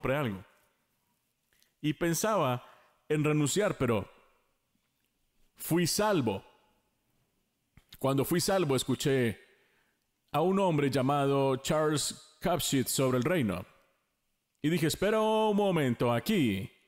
compré algo. Y pensaba en renunciar, pero fui salvo. Cuando fui salvo, escuché a un hombre llamado Charles Capshaw sobre el reino. Y dije, espera un momento aquí.